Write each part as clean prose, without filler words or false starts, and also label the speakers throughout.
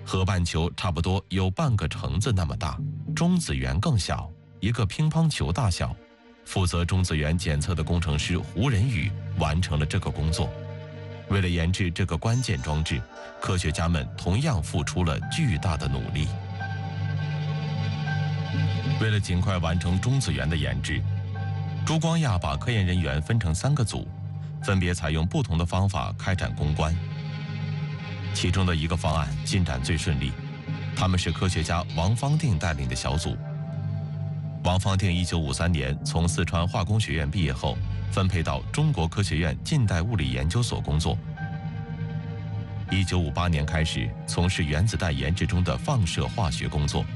Speaker 1: 核半球差不多有半个橙子那么大，中子源更小，一个乒乓球大小。负责中子源检测的工程师胡仁宇完成了这个工作。为了研制这个关键装置，科学家们同样付出了巨大的努力。为了尽快完成中子源的研制，朱光亚把科研人员分成3个组，分别采用不同的方法开展攻关。其中的一个方案进展最顺利，他们是科学家王方定带领的小组。王方定1953年从四川化工学院毕业后，分配到中国科学院近代物理研究所工作。1958年开始从事原子弹研制中的放射化学工作。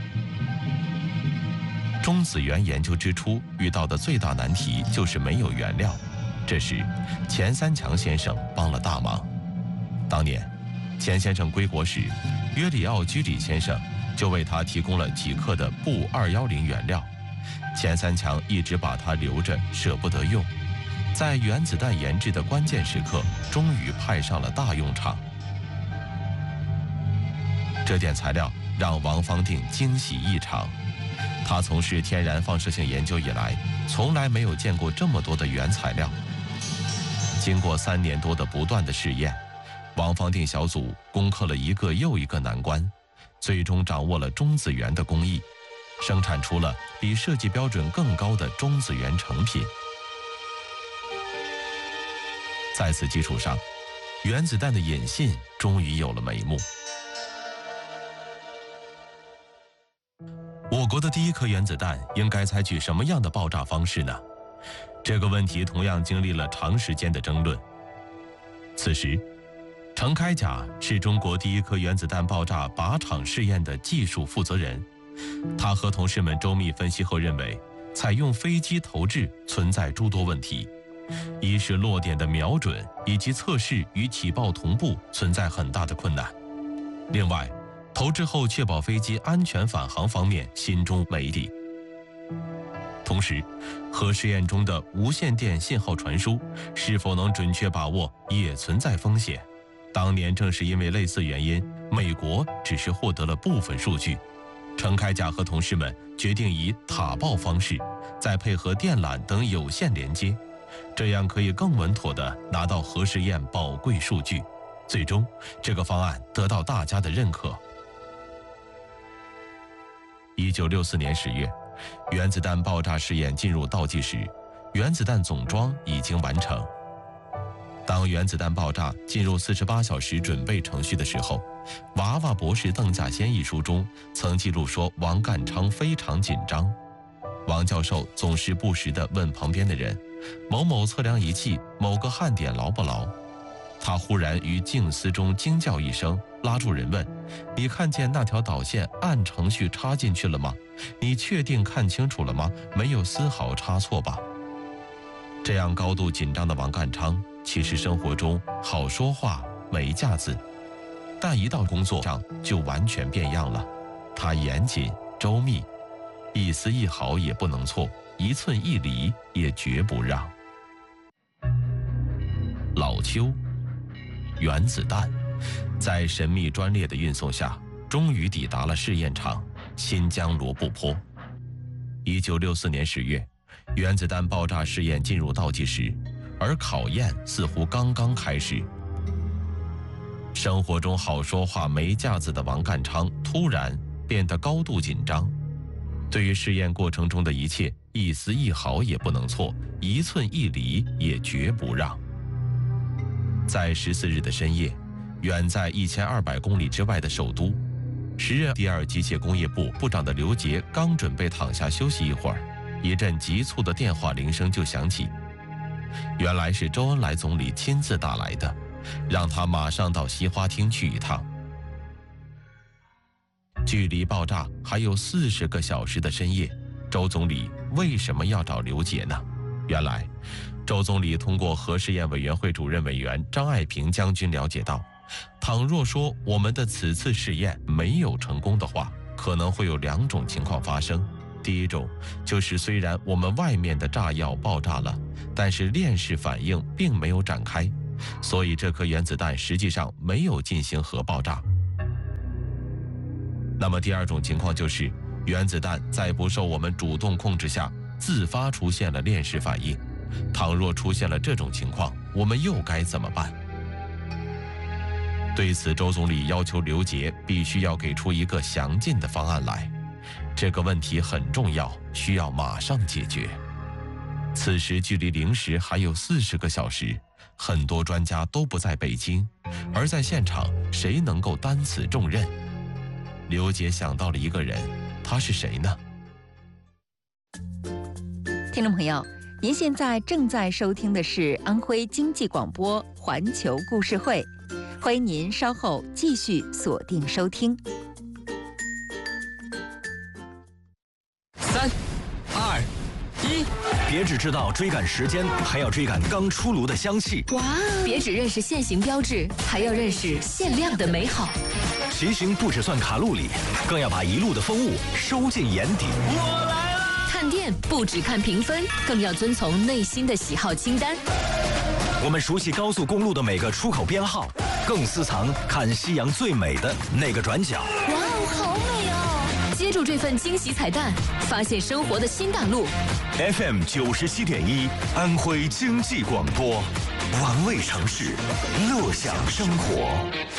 Speaker 1: 中子源研究之初遇到的最大难题就是没有原料，这时钱三强先生帮了大忙。当年钱先生归国时，约里奥居里先生就为他提供了几克的钚210原料，钱三强一直把它留着，舍不得用，在原子弹研制的关键时刻，终于派上了大用场。这点材料让王方定惊喜异常，他从事天然放射性研究以来，从来没有见过这么多的原材料。经过3年多的不断的试验，王方定小组攻克了一个又一个难关，最终掌握了中子源的工艺，生产出了比设计标准更高的中子源成品。在此基础上，原子弹的引信终于有了眉目。我国的第一颗原子弹应该采取什么样的爆炸方式呢？这个问题同样经历了长时间的争论。此时，程开甲是中国第一颗原子弹爆炸靶场试验的技术负责人。他和同事们周密分析后认为，采用飞机投掷存在诸多问题：一是落点的瞄准以及测试与起爆同步存在很大的困难；另外，投掷后确保飞机安全返航方面心中没底。同时，核试验中的无线电信号传输是否能准确把握也存在风险。当年正是因为类似原因，美国只是获得了部分数据。程开甲和同事们决定以塔爆方式，再配合电缆等有线连接，这样可以更稳妥地拿到核试验宝贵数据。最终，这个方案得到大家的认可。1964年10月，原子弹爆炸试验进入倒计时，原子弹总装已经完成。当原子弹爆炸进入48小时准备程序的时候，《娃娃博士邓稼先》一书中曾记录说，王淦昌非常紧张。王教授总是不时地问旁边的人：“某某测量仪器某个焊点牢不牢？”他忽然于静思中惊叫一声，拉住人问：“你看见那条导线按程序插进去了吗？你确定看清楚了吗？没有丝毫差错吧？”这样高度紧张的王淦昌，其实生活中好说话没架子，但一到工作上就完全变样了。他严谨周密，一丝一毫也不能错，一寸一厘也绝不让。老邱，原子弹在神秘专列的运送下，终于抵达了试验场新疆罗布泊。1964年10月，原子弹爆炸试验进入倒计时，而考验似乎刚刚开始。生活中好说话没架子的王淦昌突然变得高度紧张，对于试验过程中的一切，一丝一毫也不能错，一寸一厘也绝不让。在14日的深夜，远在1200公里之外的首都，时任第2机械工业部部长的刘杰刚准备躺下休息一会儿，一阵急促的电话铃声就响起。原来是周恩来总理亲自打来的，让他马上到西花厅去一趟。距离爆炸还有40个小时的深夜，周总理为什么要找刘杰呢？原来，周总理通过核试验委员会主任委员张爱萍将军了解到，倘若说我们的此次试验没有成功的话，可能会有2种情况发生。第一种就是虽然我们外面的炸药爆炸了，但是链式反应并没有展开，所以这颗原子弹实际上没有进行核爆炸。 那么第二种情况就是原子弹在不受我们主动控制下自发出现了链式反应。倘若出现了这种情况，我们又该怎么办？对此，周总理要求刘杰必须要给出一个详尽的方案来。这个问题很重要，需要马上解决。此时距离0时还有40个小时，很多专家都不在北京，而在现场，谁能够担此重任？刘杰想到了一个人，他是谁呢？
Speaker 2: 听众朋友，您现在正在收听的是安徽经济广播环球故事会，欢迎您稍后继续锁定收听。
Speaker 3: 3、2、1，别只知道追赶时间，还要追赶刚出炉的香气。
Speaker 4: 哇！别只认识现行标志，还要认识限量的美好。
Speaker 3: 骑行不只算卡路里，更要把一路的风物收进眼底。我来了！
Speaker 4: 看店不只看评分，更要遵从内心的喜好清单。
Speaker 3: 我们熟悉高速公路的每个出口编号，更私藏看夕阳最美的那个转角。
Speaker 4: 哇哦，好美哦！接住这份惊喜彩蛋，发现生活的新大陆。
Speaker 3: FM 97.1，安徽经济广播，玩味城市，乐享生活。